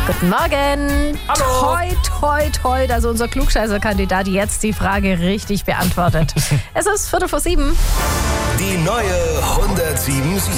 Guten Morgen. Hallo. Toi, toi, toi, dass unser Klugscheißer-Kandidat jetzt die Frage richtig beantwortet. Es ist 7:15. Die neue 107.7.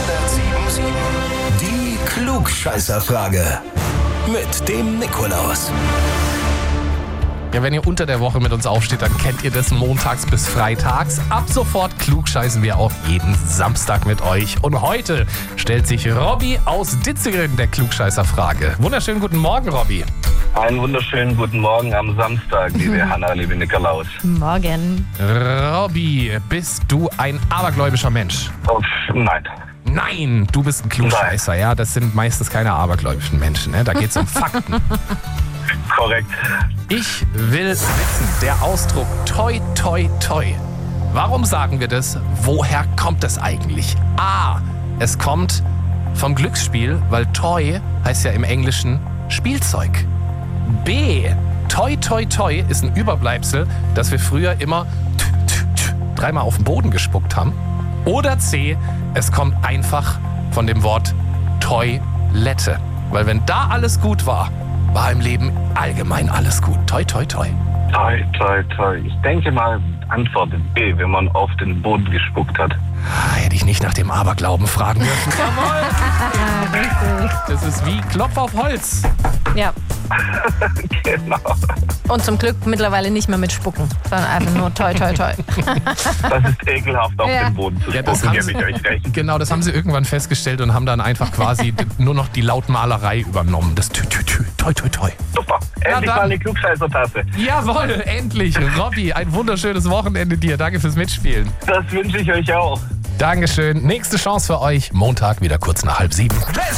Die Klugscheißerfrage. Mit dem Nikolaus. Ja, wenn ihr unter der Woche mit uns aufsteht, dann kennt ihr das montags bis freitags. Ab sofort klugscheißen wir auch jeden Samstag mit euch. Und heute stellt sich Robby aus Ditzingen der Klugscheißerfrage. Wunderschönen guten Morgen, Robby. Einen wunderschönen guten Morgen am Samstag, liebe Hanna, liebe Nikolaus. Morgen. Robby, bist du ein abergläubischer Mensch? Oh, nein. Nein, du bist ein Klugscheißer, ja. Das sind meistens keine abergläubischen Menschen, ne? Da geht's um Fakten. Korrekt. Ich will wissen, der Ausdruck toi, toi, toi. Warum sagen wir das? Woher kommt es eigentlich? A. Es kommt vom Glücksspiel, weil Toy heißt ja im Englischen Spielzeug. B. Toi, toi, toi ist ein Überbleibsel, das wir früher immer dreimal auf den Boden gespuckt haben. Oder C. Es kommt einfach von dem Wort Toilette. Weil wenn da alles gut war, war im Leben allgemein alles gut. Toi, toi, toi. Toi, toi, toi. Ich denke mal, Antwort B, wenn man auf den Boden gespuckt hat. Hätte ich nicht nach dem Aberglauben fragen dürfen. Jawohl. Ja, richtig. Das ist wie Klopf auf Holz. Ja. Genau. Und zum Glück mittlerweile nicht mehr mit Spucken, sondern einfach nur toi, toi, toi. Das ist ekelhaft, auf Ja. den Boden zu Ja, das spucken, haben gebe ich euch recht. Genau, das haben sie irgendwann festgestellt und haben dann einfach quasi nur noch die Lautmalerei übernommen. Das Tü-Tü-Tü, toi, toi, toi. Super. Endlich dann. mal eine Klugscheißer-Tasse. Jawohl, endlich. Robby, ein wunderschönes Wochenende dir. Danke fürs Mitspielen. Das wünsche ich euch auch. Dankeschön. Nächste Chance für euch. Montag wieder kurz nach 6:30. Let's